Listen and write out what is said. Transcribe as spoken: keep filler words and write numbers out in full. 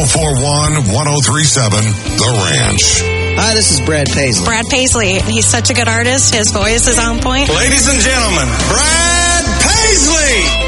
oh four one, one oh three seven, The Ranch. Hi, this is Brad Paisley. Brad Paisley. He's such a good artist. His voice is on point. Ladies and gentlemen, Brad Paisley!